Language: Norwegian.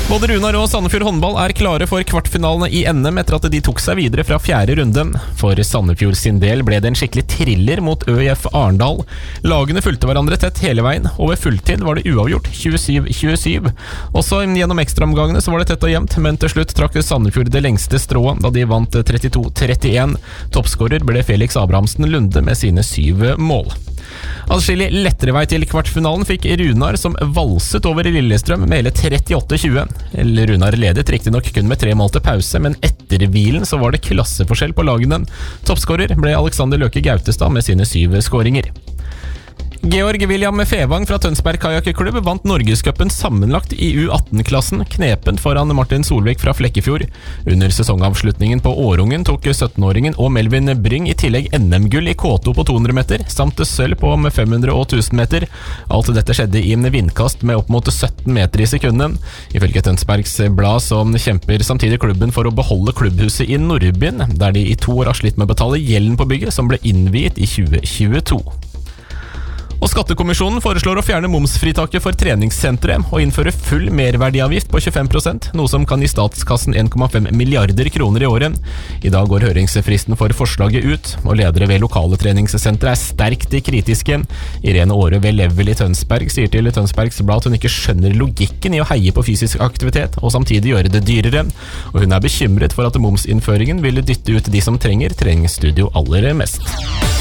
Både Runar og Sandefjord håndball klare for kvartfinalene i NM etter at de tok seg videre fra 4. runden. For Sandefjord sin del ble det en skikkelig thriller mot ØIF Arendal. Lagene fulgte hverandre tett hele veien, og ved fulltid var det uavgjort 27-27. Også gjennom ekstraomgangene så var det tett og jevnt, men til slutt trakk Sandefjord det lengste strået da de vant 32-31. Toppskårer ble Felix Abrahamsen Lunde med sine 7 mål. Adskillig lettere vei til kvartfinalen fikk Runar som valset over i Lillestrøm med hele 38-20. Runar ledet riktig nok kun med 3 mål til pause, men etter hvilen så var det klasseforskjell på lagene. Toppskårer ble Alexander Løke Gautestad med sine 7 skåringer. Georg William Fevang fra Tønsberg Kajakklubb vant Norgescupen sammenlagt i U18-klassen, knepent foran Martin Solvik fra Flekkefjord. Under sesongavslutningen på Årungen tok 17-åringen og Melvin Bring i tillegg NM-gull i K2 på 200 meter, samt sølv på 500 og 1000 meter. Alt dette skjedde i en vindkast med opp mot 17 meter i sekundet. Ifølge Tønsbergs Blad så kjemper samtidig klubben for å beholde klubbhuset i Nordbyen, der de i 2 år har slitt med å betale gjelden på bygget som ble innviet i 2022. Og Skattekommisjonen foreslår å fjerne momsfritaket for treningssentre og innføre full merverdiavgift på 25%, noe som kan gi statskassen 1,5 milliarder kroner i året. I dag går høringsfristen for forslaget ut, og ledere ved lokale treningssentre sterkt kritiske. Irene Aare ved Level i Tønsberg sier til Tønsbergs Blad at hun ikke skjønner logikken i å heie på fysisk aktivitet og samtidig gjøre det dyrere, og hun bekymret for at momsinnføringen vil dytte ut de som trenger treningsstudio aller mest.